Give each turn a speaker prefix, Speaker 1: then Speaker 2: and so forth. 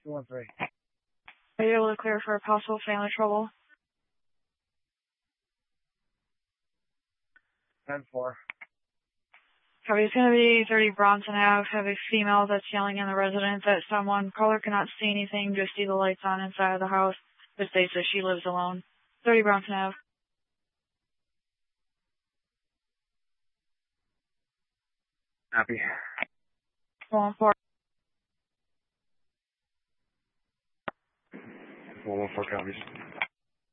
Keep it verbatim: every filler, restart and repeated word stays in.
Speaker 1: two one three.
Speaker 2: Are you able to clear for possible family trouble?
Speaker 1: ten four.
Speaker 2: Copy. It's going to be thirty Bronson Ave. Have a female that's yelling in the residence at someone. Caller cannot see anything, just see the lights on inside of the house. It states that she lives alone. thirty Bronson Ave.
Speaker 1: Happy.
Speaker 2: one four.
Speaker 1: one one four copies.